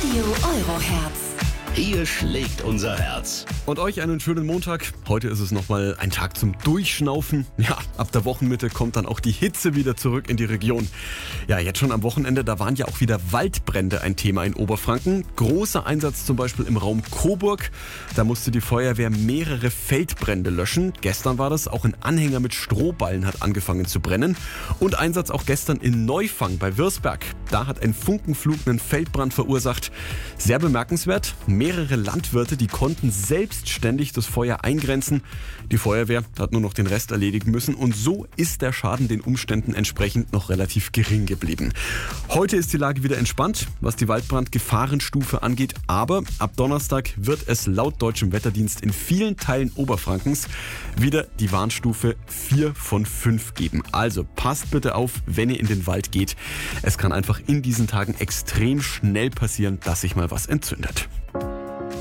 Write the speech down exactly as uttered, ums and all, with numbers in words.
Radio Euroherz. Hier schlägt unser Herz. Und euch einen schönen Montag. Heute ist es nochmal ein Tag zum Durchschnaufen. Ja, ab der Wochenmitte kommt dann auch die Hitze wieder zurück in die Region. Ja, jetzt schon am Wochenende, da waren ja auch wieder Waldbrände ein Thema in Oberfranken. Großer Einsatz zum Beispiel im Raum Coburg. Da musste die Feuerwehr mehrere Feldbrände löschen. Gestern war das, auch ein Anhänger mit Strohballen hat angefangen zu brennen. Und Einsatz auch gestern in Neufang bei Wirsberg. Da hat ein Funkenflug einen Feldbrand verursacht. Sehr bemerkenswert. Mehrere Landwirte, die konnten selbstständig das Feuer eingrenzen. Die Feuerwehr hat nur noch den Rest erledigen müssen und so ist der Schaden den Umständen entsprechend noch relativ gering geblieben. Heute ist die Lage wieder entspannt, was die Waldbrandgefahrenstufe angeht, aber ab Donnerstag wird es laut deutschem Wetterdienst in vielen Teilen Oberfrankens wieder die Warnstufe vier von fünf geben. Also passt bitte auf, wenn ihr in den Wald geht. Es kann einfach in diesen Tagen extrem schnell passieren, dass sich mal was entzündet.